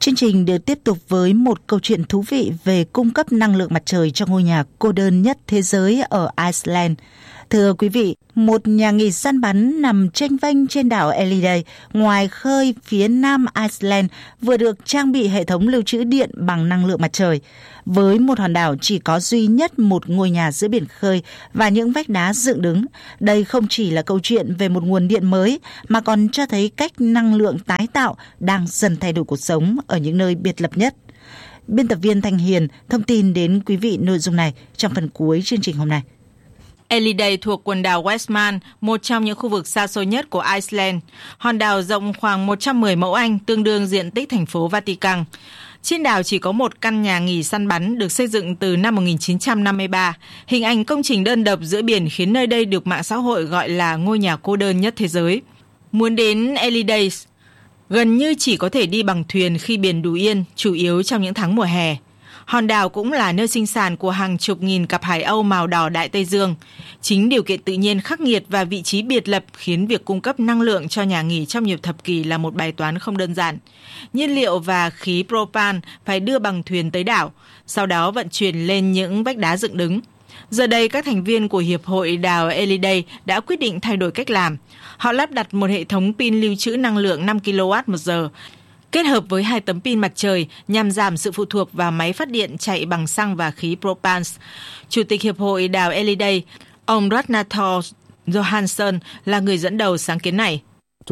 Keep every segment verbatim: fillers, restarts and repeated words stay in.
Chương trình được tiếp tục với một câu chuyện thú vị về cung cấp năng lượng mặt trời cho ngôi nhà cô đơn nhất thế giới ở Iceland. Thưa quý vị, một nhà nghỉ săn bắn nằm chênh vênh trên đảo Eliday, ngoài khơi phía nam Iceland, vừa được trang bị hệ thống lưu trữ điện bằng năng lượng mặt trời. Với một hòn đảo chỉ có duy nhất một ngôi nhà giữa biển khơi và những vách đá dựng đứng, đây không chỉ là câu chuyện về một nguồn điện mới, mà còn cho thấy cách năng lượng tái tạo đang dần thay đổi cuộc sống ở những nơi biệt lập nhất. Biên tập viên Thanh Hiền thông tin đến quý vị nội dung này trong phần cuối chương trình hôm nay. Eliday thuộc quần đảo Westman, một trong những khu vực xa xôi nhất của Iceland. Hòn đảo rộng khoảng một trăm mười mẫu Anh, tương đương diện tích thành phố Vatican. Trên đảo chỉ có một căn nhà nghỉ săn bắn được xây dựng từ năm một nghìn chín trăm năm mươi ba. Hình ảnh công trình đơn độc giữa biển khiến nơi đây được mạng xã hội gọi là ngôi nhà cô đơn nhất thế giới. Muốn đến Eliday, gần như chỉ có thể đi bằng thuyền khi biển đủ yên, chủ yếu trong những tháng mùa hè. Hòn đảo cũng là nơi sinh sản của hàng chục nghìn cặp hải âu màu đỏ Đại Tây Dương. Chính điều kiện tự nhiên khắc nghiệt và vị trí biệt lập khiến việc cung cấp năng lượng cho nhà nghỉ trong nhiều thập kỷ là một bài toán không đơn giản. Nhiên liệu và khí propan phải đưa bằng thuyền tới đảo, sau đó vận chuyển lên những vách đá dựng đứng. Giờ đây, các thành viên của Hiệp hội đảo Eliday đã quyết định thay đổi cách làm. Họ lắp đặt một hệ thống pin lưu trữ năng lượng năm ki lô oát một giờ, kết hợp với hai tấm pin mặt trời nhằm giảm sự phụ thuộc vào máy phát điện chạy bằng xăng và khí propan. Chủ tịch Hiệp hội đảo Eliday, ông Ragnar Johansson là người dẫn đầu sáng kiến này.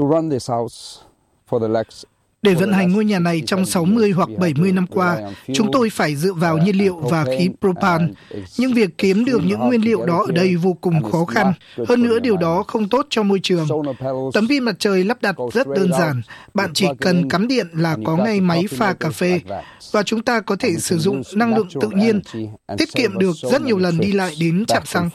Để vận hành ngôi nhà này trong sáu mươi hoặc bảy mươi năm qua, chúng tôi phải dựa vào nhiên liệu và khí propan. Nhưng việc kiếm được những nguyên liệu đó ở đây vô cùng khó khăn. Hơn nữa, điều đó không tốt cho môi trường. Tấm pin mặt trời lắp đặt rất đơn giản. Bạn chỉ cần cắm điện là có ngay máy pha cà phê. Và chúng ta có thể sử dụng năng lượng tự nhiên, tiết kiệm được rất nhiều lần đi lại đến trạm xăng.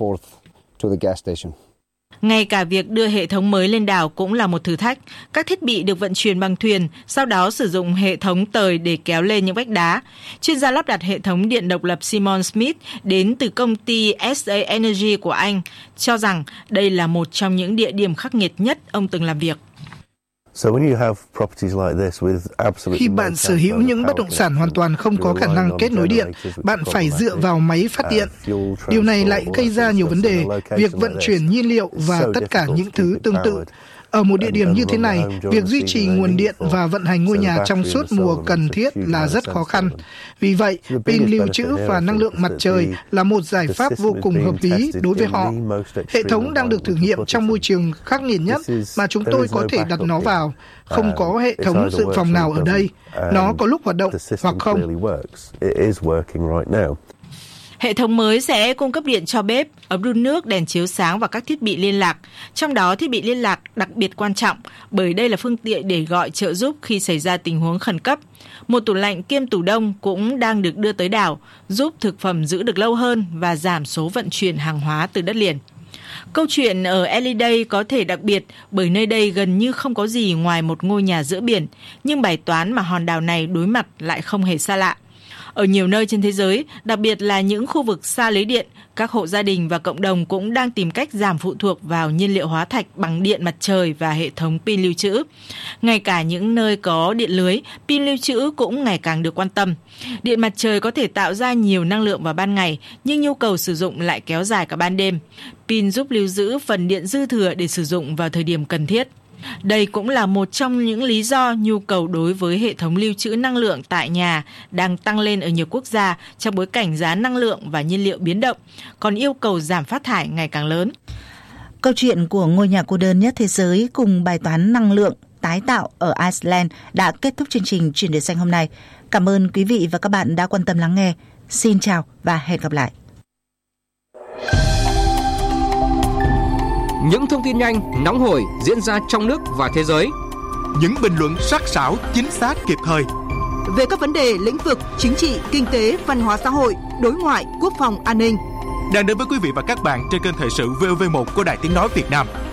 Ngay cả việc đưa hệ thống mới lên đảo cũng là một thử thách. Các thiết bị được vận chuyển bằng thuyền, sau đó sử dụng hệ thống tời để kéo lên những vách đá. Chuyên gia lắp đặt hệ thống điện độc lập Simon Smith đến từ công ty ét a Energy của Anh cho rằng đây là một trong những địa điểm khắc nghiệt nhất ông từng làm việc. Khi bạn sở hữu những bất động sản hoàn toàn không có khả năng kết nối điện, bạn phải dựa vào máy phát điện. Điều này lại gây ra nhiều vấn đề, việc vận chuyển nhiên liệu và tất cả những thứ tương tự. Ở một địa điểm như thế này, việc duy trì nguồn điện và vận hành ngôi nhà trong suốt mùa cần thiết là rất khó khăn. Vì vậy, pin lưu trữ và năng lượng mặt trời là một giải pháp vô cùng hợp lý đối với họ. Hệ thống đang được thử nghiệm trong môi trường khắc nghiệt nhất mà chúng tôi có thể đặt nó vào. Không có hệ thống dự phòng nào ở đây. Nó có lúc hoạt động hoặc không. Hệ thống mới sẽ cung cấp điện cho bếp, ấm đun nước, đèn chiếu sáng và các thiết bị liên lạc. Trong đó, thiết bị liên lạc đặc biệt quan trọng bởi đây là phương tiện để gọi trợ giúp khi xảy ra tình huống khẩn cấp. Một tủ lạnh kiêm tủ đông cũng đang được đưa tới đảo, giúp thực phẩm giữ được lâu hơn và giảm số vận chuyển hàng hóa từ đất liền. Câu chuyện ở Eliday có thể đặc biệt bởi nơi đây gần như không có gì ngoài một ngôi nhà giữa biển, nhưng bài toán mà hòn đảo này đối mặt lại không hề xa lạ. Ở nhiều nơi trên thế giới, đặc biệt là những khu vực xa lưới điện, các hộ gia đình và cộng đồng cũng đang tìm cách giảm phụ thuộc vào nhiên liệu hóa thạch bằng điện mặt trời và hệ thống pin lưu trữ. Ngay cả những nơi có điện lưới, pin lưu trữ cũng ngày càng được quan tâm. Điện mặt trời có thể tạo ra nhiều năng lượng vào ban ngày, nhưng nhu cầu sử dụng lại kéo dài cả ban đêm. Pin giúp lưu giữ phần điện dư thừa để sử dụng vào thời điểm cần thiết. Đây cũng là một trong những lý do nhu cầu đối với hệ thống lưu trữ năng lượng tại nhà đang tăng lên ở nhiều quốc gia trong bối cảnh giá năng lượng và nhiên liệu biến động, còn yêu cầu giảm phát thải ngày càng lớn. Câu chuyện của ngôi nhà cô đơn nhất thế giới cùng bài toán năng lượng tái tạo ở Iceland đã kết thúc chương trình Chuyển đổi xanh hôm nay. Cảm ơn quý vị và các bạn đã quan tâm lắng nghe. Xin chào và hẹn gặp lại. Những thông tin nhanh, nóng hổi diễn ra trong nước và thế giới. Những bình luận sắc sảo, chính xác, kịp thời. Về các vấn đề lĩnh vực chính trị, kinh tế, văn hóa xã hội, đối ngoại, quốc phòng, an ninh. Đang đến với quý vị và các bạn trên kênh Thời sự vê o vê một của Đài Tiếng nói Việt Nam.